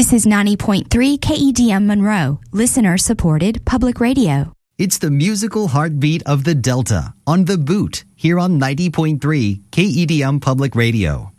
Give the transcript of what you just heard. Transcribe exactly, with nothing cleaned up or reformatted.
This is ninety point three K E D M Monroe, listener-supported public radio. It's the musical heartbeat of the Delta on The Boot, here on ninety point three K E D M Public Radio.